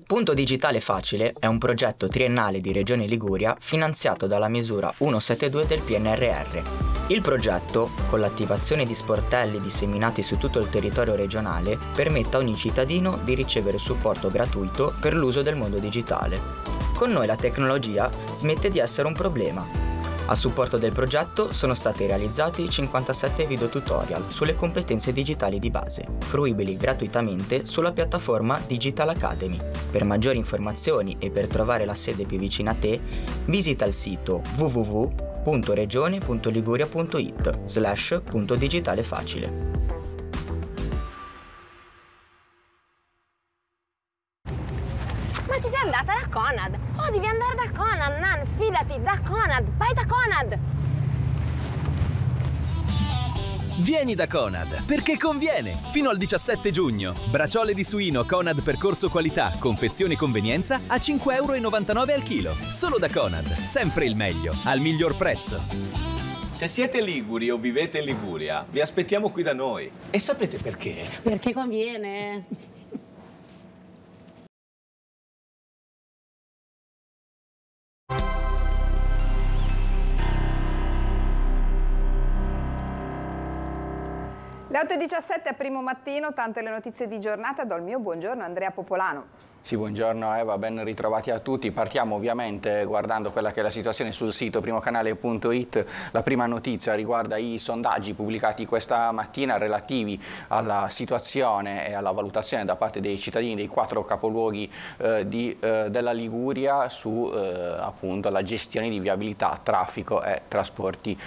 Punto Digitale Facile è un progetto triennale di Regione Liguria finanziato dalla misura 172 del PNRR. Il progetto, con l'attivazione di sportelli disseminati su tutto il territorio regionale, permette a ogni cittadino di ricevere supporto gratuito per l'uso del mondo digitale. Con noi la tecnologia smette di essere un problema. A supporto del progetto sono stati realizzati 57 video tutorial sulle competenze digitali di base, fruibili gratuitamente sulla piattaforma Digital Academy. Per maggiori informazioni e per trovare la sede più vicina a te, visita il sito www.regione.liguria.it/punto-digitale-facile. Ma ci sei andata da Conad? Oh, devi andare da Conad, Nan, fidati, da Conad, vai da Conad! Vieni da Conad, perché conviene! Fino al 17 giugno. Braciole di suino Conad Percorso Qualità, confezione convenienza a 5,99 € al chilo. Solo da Conad, sempre il meglio, al miglior prezzo. Se siete liguri o vivete in Liguria, vi aspettiamo qui da noi. E sapete perché? Perché conviene. Le 8:17 a Primo Mattino, tante le notizie di giornata, do il mio buongiorno a Andrea Popolano. Sì, buongiorno Eva, ben ritrovati a tutti. Partiamo ovviamente guardando quella che è la situazione sul sito primocanale.it. La prima notizia riguarda i sondaggi pubblicati questa mattina relativi alla situazione e alla valutazione da parte dei cittadini dei 4 capoluoghi della Liguria su appunto la gestione di viabilità, traffico e trasporti